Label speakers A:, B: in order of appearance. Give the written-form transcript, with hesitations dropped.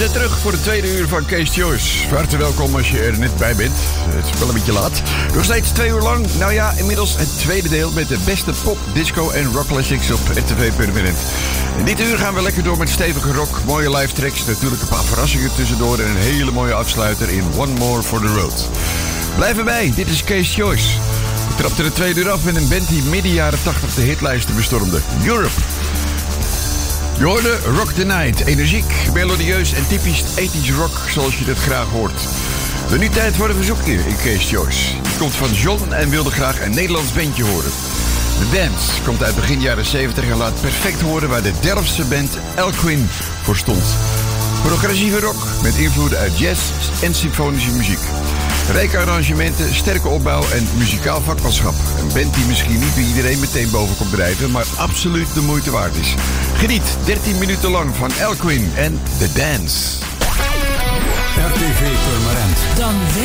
A: zijn terug voor de tweede uur van Kees Choice. Hartelijk welkom als je er net bij bent. Het is wel een beetje laat. Nog steeds 2 uur lang. Nou ja, inmiddels het tweede deel met de beste pop, disco en rock classics op RTV.nl. In dit uur gaan we lekker door met stevige rock, mooie live tracks, natuurlijk een paar verrassingen tussendoor en een hele mooie afsluiter in One More for the Road. Blijf erbij, dit is Kees Choice. Ik trapte de tweede uur af met een band die midden jaren 80 de hitlijsten bestormde. Europe. Je hoorde Rock the Night, energiek, melodieus en typisch 80s rock zoals je dat graag hoort. Dan nu tijd voor een verzoekje in Kees Choice. Die komt van John en wilde graag een Nederlands bandje horen. The Dance komt uit begin jaren 70 en laat perfect horen waar de Delftse band Elquin voor stond. Progressieve rock met invloeden uit jazz en symfonische muziek. Rijke arrangementen, sterke opbouw en muzikaal vakmanschap. Een band die misschien niet bij iedereen meteen boven komt drijven, maar absoluut de moeite waard is. Geniet 13 minuten lang van Elquin en The Dance.
B: RTV Purmerend.
C: Dan